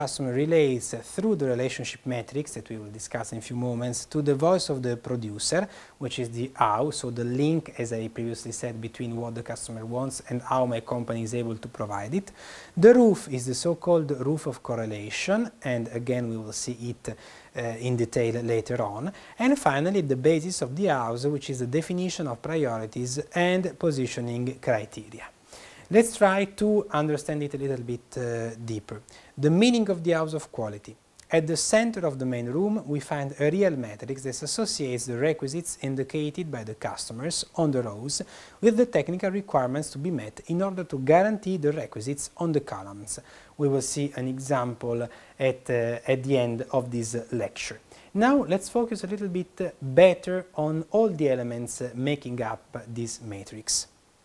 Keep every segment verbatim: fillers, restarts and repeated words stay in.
customer relates through the relationship metrics that we will discuss in a few moments to the voice of the producer, which is the how, so the link, as I previously said, between what the customer wants and how my company is able to provide it. The roof is the so-called roof of correlation, and again we will see it uh, in detail later on. And finally, the basis of the house, which is the definition of priorities and positioning criteria. Let's try to understand it a little bit uh, deeper. The meaning of the house of quality. At the center of the main room, we find a real matrix that associates the requisites indicated by the customers on the rows with the technical requirements to be met in order to guarantee the requisites on the columns. We will see an example at, uh, at the end of this lecture. Now let's focus a little bit better on all the elements uh, making up this matrix.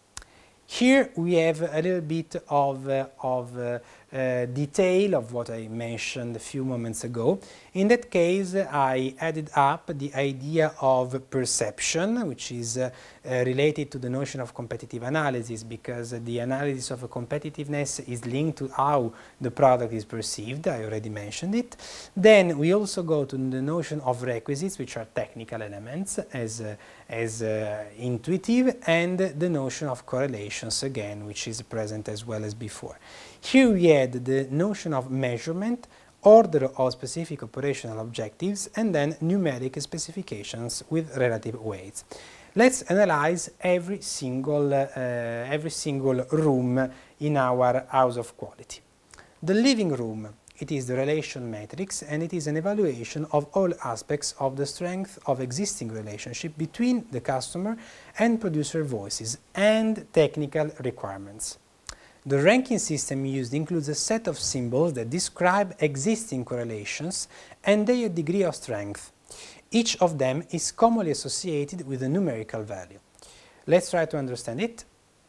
Here we have a little bit of, uh, of uh, uh, detail of what I mentioned a few moments ago. In that case, I added up the idea of perception, which is uh, uh, related to the notion of competitive analysis, because uh, the analysis of competitiveness is linked to how the product is perceived. I already mentioned it. Then we also go to the notion of requisites, which are technical elements, as, uh, as uh, intuitive, and the notion of correlations again, which is present as well as before. Here we add the notion of measurement, order of specific operational objectives, and then numeric specifications with relative weights. Let's analyze every single, uh, every single room in our house of quality. The living room. It is the relation matrix, and it is an evaluation of all aspects of the strength of existing relationship between the customer and producer voices and technical requirements. The ranking system used includes a set of symbols that describe existing correlations and their degree of strength. Each of them is commonly associated with a numerical value. Let's try to understand it.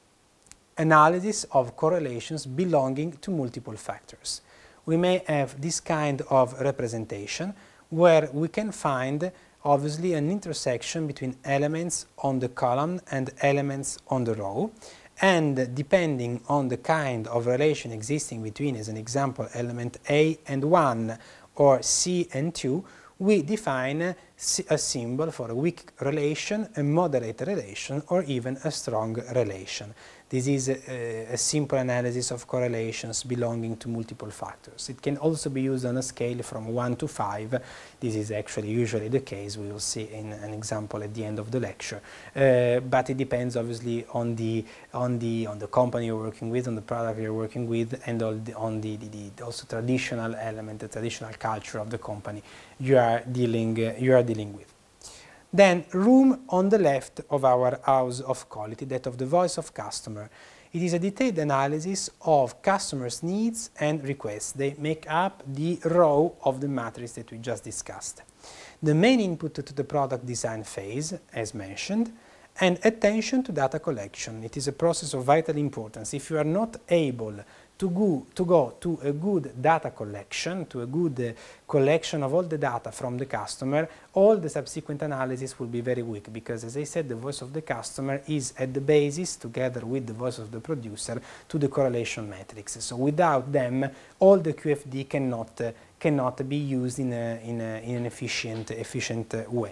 Analysis of correlations belonging to multiple factors. We may have this kind of representation where we can find obviously an intersection between elements on the column and elements on the row, and depending on the kind of relation existing between, as an example, element A and one or C and two, we define a symbol for a weak relation, a moderate relation, or even a strong relation. This is a, a simple analysis of correlations belonging to multiple factors. It can also be used on a scale from one to five. This is actually usually the case. We will see in an example at the end of the lecture. Uh, but it depends obviously on the, on, the, on the company you're working with, on the product you're working with, and all the, on the, the, the also traditional element, the traditional culture of the company you are dealing, uh, you are dealing with. Then, room on the left of our house of quality, that of the voice of customer. It is a detailed analysis of customers' needs and requests. They make up the row of the matrix that we just discussed. The main input to the product design phase, as mentioned, and attention to data collection. It is a process of vital importance. If you are not able to go to, go to a good data collection, to a good uh, collection of all the data from the customer, all the subsequent analysis will be very weak, because, as I said, the voice of the customer is at the basis, together with the voice of the producer, to the correlation matrix. So without them, all the Q F D cannot, uh, cannot be used in, a, in, a, in an efficient, efficient uh, way.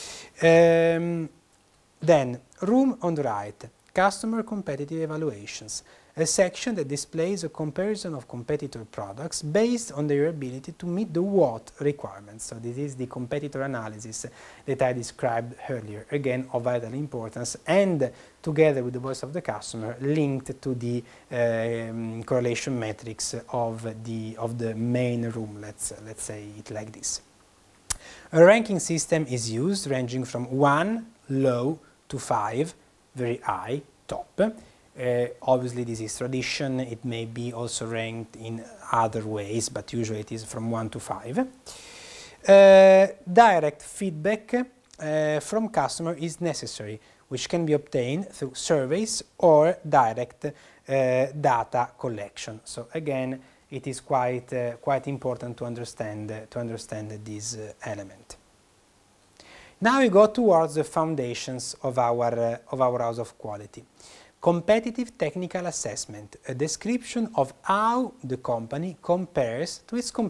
Um, then, room on the right, customer competitive evaluations. A section that displays a comparison of competitor products based on their ability to meet the what requirements. So this is the competitor analysis that I described earlier, again of vital importance, and together with the voice of the customer linked to the um, correlation matrix of the, of the main room, let's, let's say it like this. A ranking system is used ranging from one, low, to five, very high, top. Uh, obviously this is tradition, it may be also ranked in other ways, but usually it is from one to five. Uh, direct feedback uh, from customer is necessary, which can be obtained through surveys or direct uh, data collection. So again, it is quite, uh, quite important to understand, uh, to understand this uh, element. Now we go towards the foundations of our, uh, of our house of quality. Competitive technical assessment, a description of how the company compares to its competitors.